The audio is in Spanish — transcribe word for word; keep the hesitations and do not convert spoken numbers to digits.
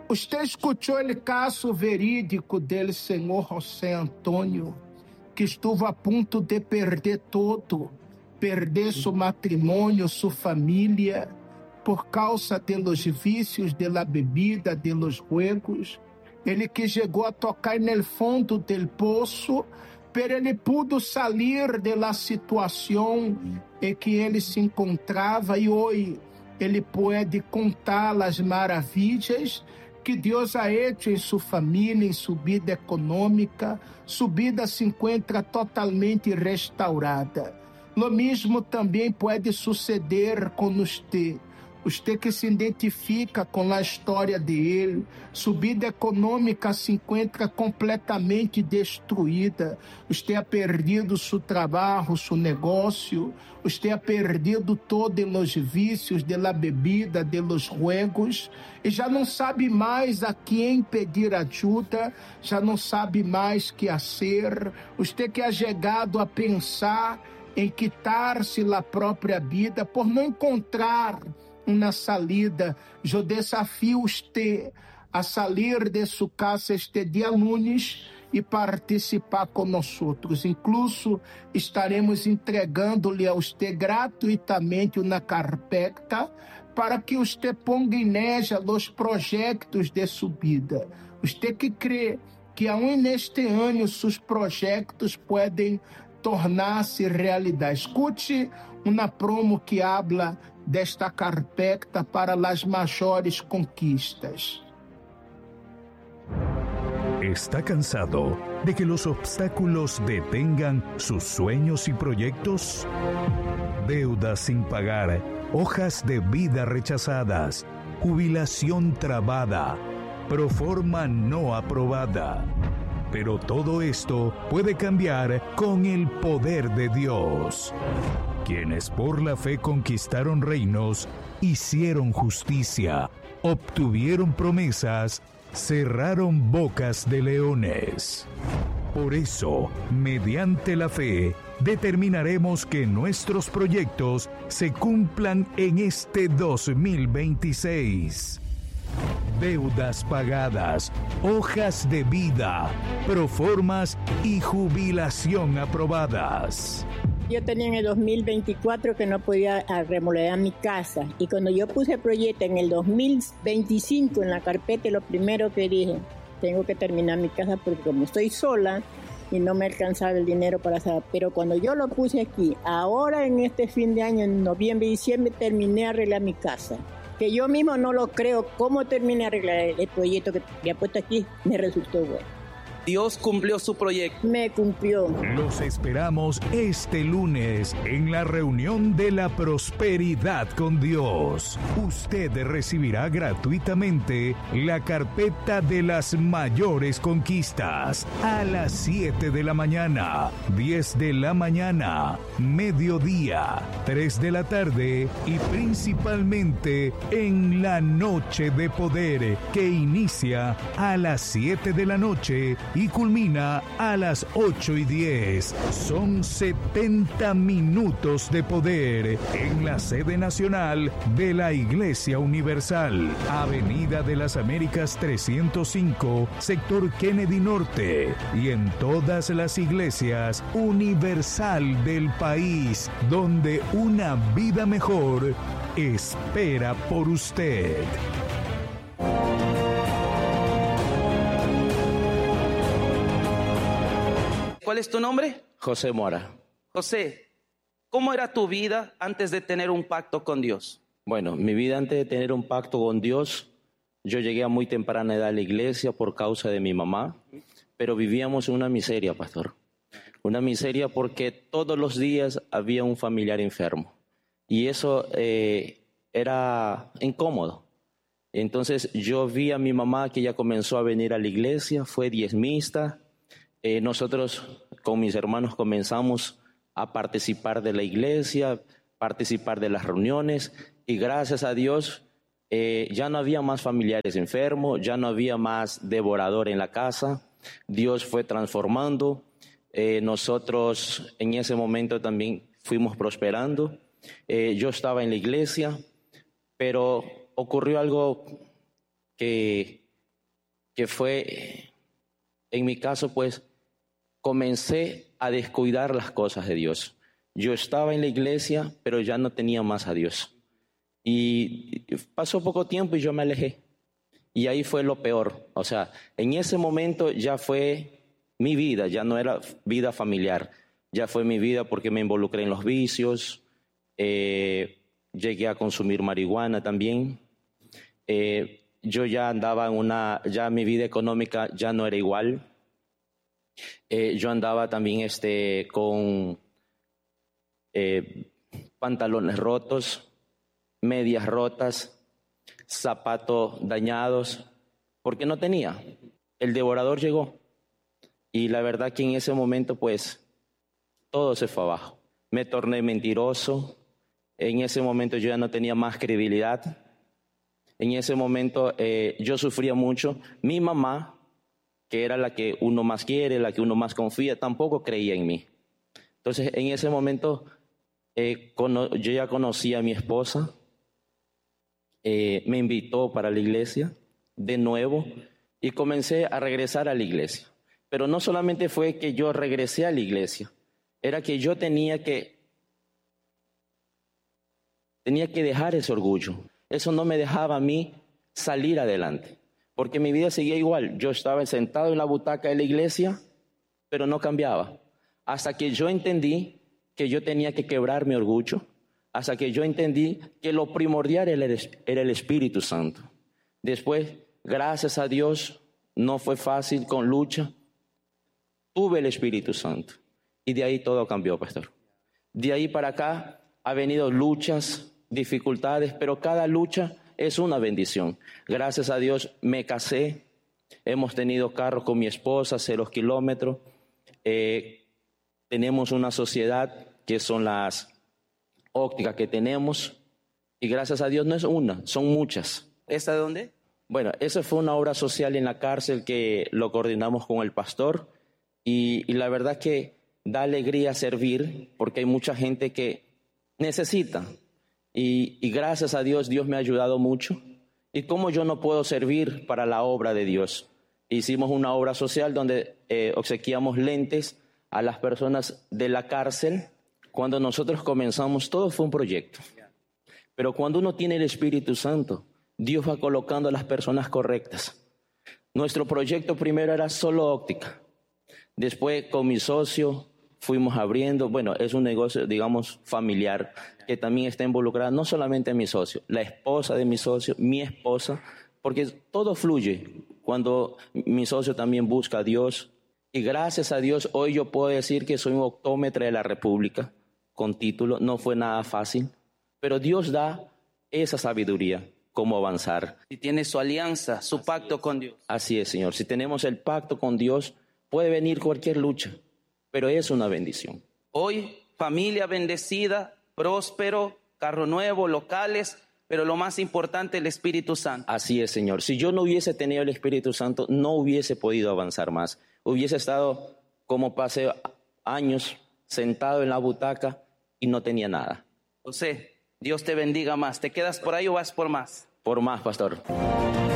Usted escuchó el caso verídico del señor José Antonio, que estuvo a punto de perder todo, perder su matrimonio, su familia, por causa de los vicios de la bebida, de los juegos. Ele que chegou a tocar no fundo del poço, pero ele pudo sair de la situação em que ele se encontrava e hoje ele pode contar as maravilhas que Deus ha hecho em sua família, em sua vida econômica. Sua vida se encontra totalmente restaurada. Lo mesmo também pode suceder com você. Você que se identifica com a história dele, sua vida econômica se encontra completamente destruída. Você ha perdido seu trabalho, seu negócio. Você ha perdido todos os vícios de la bebida, de los juegos. E já não sabe mais a quem pedir ajuda, já não sabe mais o que fazer. Você que é chegado a pensar em quitar-se a própria vida por não encontrar uma salida. Eu desafio você a sair de sua casa este dia lunes e participar conosco. Incluso estaremos entregando-lhe a você gratuitamente uma carpeta para que você ponga em ella os projetos de sua vida. Você que crê que aún neste ano seus projetos podem tornar-se realidade. Escute uma promo que habla desta carpeta para las mayores conquistas. ¿Está cansado de que los obstáculos detengan sus sueños y proyectos? Deudas sin pagar, hojas de vida rechazadas, jubilación trabada, proforma no aprobada. Pero todo esto puede cambiar con el poder de Dios. Quienes por la fe conquistaron reinos, hicieron justicia, obtuvieron promesas, cerraron bocas de leones. Por eso, mediante la fe, determinaremos que nuestros proyectos se cumplan en este dos mil veintiséis. Deudas pagadas, hojas de vida, proformas y jubilación aprobadas. Yo tenía en el dos mil veinticuatro que no podía remodelar mi casa, y cuando yo puse el proyecto en el dos mil veinticinco en la carpeta, lo primero que dije, tengo que terminar mi casa porque como estoy sola y no me alcanzaba el dinero para hacer. Pero cuando yo lo puse aquí, ahora en este fin de año, en noviembre y diciembre, terminé de arreglar mi casa. Que yo mismo no lo creo, cómo terminé de arreglar el proyecto que había puesto aquí, me resultó bueno. Dios cumplió su proyecto. Me cumplió. Los esperamos este lunes en la reunión de la prosperidad con Dios. Usted recibirá gratuitamente la carpeta de las mayores conquistas a las siete de la mañana, diez de la mañana, mediodía, tres de la tarde y principalmente en la noche de poder que inicia a las siete de la noche y culmina a las ocho y diez. Son setenta minutos de poder en la sede nacional de la Iglesia Universal, Avenida de las Américas trescientos cinco, sector Kennedy Norte, y en todas las iglesias universal del país, donde una vida mejor espera por usted. ¿Cuál es tu nombre? José Mora. José, ¿cómo era tu vida antes de tener un pacto con Dios? Bueno, mi vida antes de tener un pacto con Dios, yo llegué a muy temprana edad a la iglesia por causa de mi mamá, pero vivíamos en una miseria, pastor. Una miseria porque todos los días había un familiar enfermo y eso eh, era incómodo. Entonces yo vi a mi mamá que ya comenzó a venir a la iglesia, fue diezmista. Eh, nosotros con mis hermanos comenzamos a participar de la iglesia, participar de las reuniones y gracias a Dios eh, ya no había más familiares enfermos, ya no había más devorador en la casa. Dios fue transformando, eh, nosotros en ese momento también fuimos prosperando. Eh, yo estaba en la iglesia, pero ocurrió algo que que fue, en mi caso, pues, comencé a descuidar las cosas de Dios. Yo estaba en la iglesia, pero ya no tenía más a Dios. Y pasó poco tiempo y yo me alejé. Y ahí fue lo peor. O sea, en ese momento ya fue mi vida, ya no era vida familiar. Ya fue mi vida porque me involucré en los vicios, eh, llegué a consumir marihuana también. Eh, yo ya andaba en una, ya mi vida económica ya no era igual. Eh, yo andaba también este, con eh, pantalones rotos, medias rotas, zapatos dañados, porque no tenía. El devorador llegó y la verdad que en ese momento pues todo se fue abajo. Me torné mentiroso, en ese momento yo ya no tenía más credibilidad, en ese momento eh, yo sufría mucho. Mi mamá, que era la que uno más quiere, la que uno más confía, tampoco creía en mí. Entonces en ese momento eh, cono- yo ya conocía a mi esposa. Eh, me invitó para la iglesia de nuevo y comencé a regresar a la iglesia. Pero no solamente fue que yo regresé a la iglesia, era que yo tenía que, tenía que dejar ese orgullo. Eso no me dejaba a mí salir adelante, porque mi vida seguía igual. Yo estaba sentado en la butaca de la iglesia, pero no cambiaba. Hasta que yo entendí que yo tenía que quebrar mi orgullo, hasta que yo entendí que lo primordial era el, era el Espíritu Santo. Después, gracias a Dios, no fue fácil, con lucha, tuve el Espíritu Santo. Y de ahí todo cambió, pastor. De ahí para acá ha venido luchas, dificultades, pero cada lucha es una bendición. Gracias a Dios me casé, hemos tenido carro con mi esposa, cero kilómetros, eh, tenemos una sociedad que son las óptica que tenemos, y gracias a Dios no es una, son muchas. ¿Esta de dónde? Bueno, esa fue una obra social en la cárcel que lo coordinamos con el pastor, y, y la verdad que da alegría servir, porque hay mucha gente que necesita, y, y gracias a Dios, Dios me ha ayudado mucho. ¿Y cómo yo no puedo servir para la obra de Dios? Hicimos una obra social donde eh, obsequiamos lentes a las personas de la cárcel. Cuando nosotros comenzamos, todo fue un proyecto. Pero cuando uno tiene el Espíritu Santo, Dios va colocando a las personas correctas. Nuestro proyecto primero era solo óptica. Después, con mi socio, fuimos abriendo. Bueno, es un negocio, digamos, familiar, que también está involucrada no solamente mi socio, la esposa de mi socio, mi esposa, porque todo fluye cuando mi socio también busca a Dios. Y gracias a Dios, hoy yo puedo decir que soy un optómetra de la República, con título. No fue nada fácil, pero Dios da esa sabiduría, cómo avanzar. Si tiene su alianza, su pacto con Dios. Así es, Señor. Si tenemos el pacto con Dios, puede venir cualquier lucha, pero es una bendición. Hoy, familia bendecida, próspero, carro nuevo, locales, pero lo más importante, el Espíritu Santo. Así es, Señor. Si yo no hubiese tenido el Espíritu Santo, no hubiese podido avanzar más. Hubiese estado, como pasé años, sentado en la butaca y no tenía nada. José, Dios te bendiga más. ¿Te quedas por ahí o vas por más? Por más, pastor.